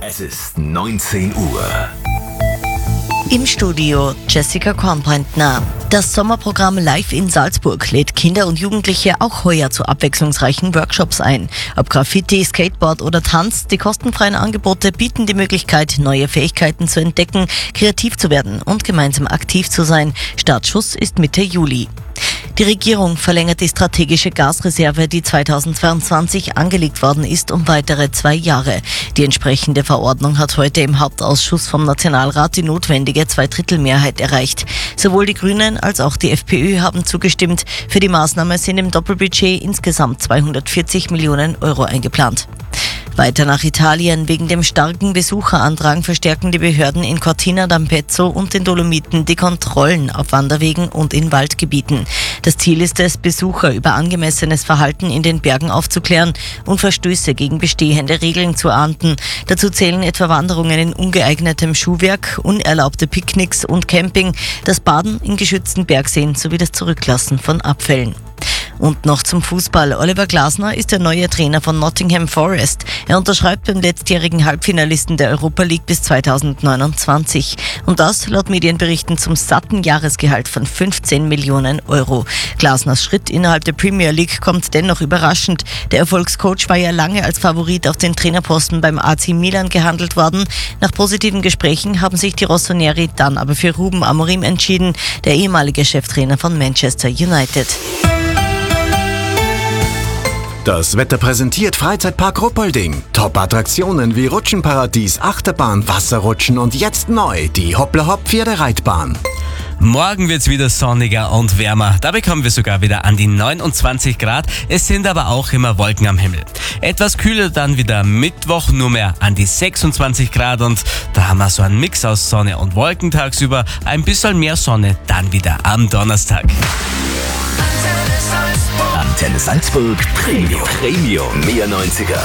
Es ist 19 Uhr. Im Studio Jessica Kornbrentner. Das Sommerprogramm Live in Salzburg lädt Kinder und Jugendliche auch heuer zu abwechslungsreichen Workshops ein. Ob Graffiti, Skateboard oder Tanz, die kostenfreien Angebote bieten die Möglichkeit, neue Fähigkeiten zu entdecken, kreativ zu werden und gemeinsam aktiv zu sein. Startschuss ist Mitte Juli. Die Regierung verlängert die strategische Gasreserve, die 2022 angelegt worden ist, um weitere 2 Jahre. Die entsprechende Verordnung hat heute im Hauptausschuss vom Nationalrat die notwendige 2/3 erreicht. Sowohl die Grünen als auch die FPÖ haben zugestimmt. Für die Maßnahme sind im Doppelbudget insgesamt 240 Millionen Euro eingeplant. Weiter nach Italien. Wegen dem starken Besucherandrang verstärken die Behörden in Cortina d'Ampezzo und den Dolomiten die Kontrollen auf Wanderwegen und in Waldgebieten. Das Ziel ist es, Besucher über angemessenes Verhalten in den Bergen aufzuklären und Verstöße gegen bestehende Regeln zu ahnden. Dazu zählen etwa Wanderungen in ungeeignetem Schuhwerk, unerlaubte Picknicks und Camping, das Baden in geschützten Bergseen sowie das Zurücklassen von Abfällen. Und noch zum Fußball. Oliver Glasner ist der neue Trainer von Nottingham Forest. Er unterschreibt beim letztjährigen Halbfinalisten der Europa League bis 2029. Und das laut Medienberichten zum satten Jahresgehalt von 15 Millionen Euro. Glasners Schritt innerhalb der Premier League kommt dennoch überraschend. Der Erfolgscoach war ja lange als Favorit auf den Trainerposten beim AC Milan gehandelt worden. Nach positiven Gesprächen haben sich die Rossoneri dann aber für Ruben Amorim entschieden, der ehemalige Cheftrainer von Manchester United. Das Wetter präsentiert Freizeitpark Ruppolding. Top-Attraktionen wie Rutschenparadies, Achterbahn, Wasserrutschen und jetzt neu die Hoppla-Hopp-Pferdereitbahn. Morgen wird's wieder sonniger und wärmer. Dabei kommen wir sogar wieder an die 29 Grad. Es sind aber auch immer Wolken am Himmel. Etwas kühler dann wieder Mittwoch, nur mehr an die 26 Grad. Und da haben wir so einen Mix aus Sonne und Wolken tagsüber. Ein bisschen mehr Sonne dann wieder am Donnerstag. Antenne Salzburg Premium. Mehr 90er.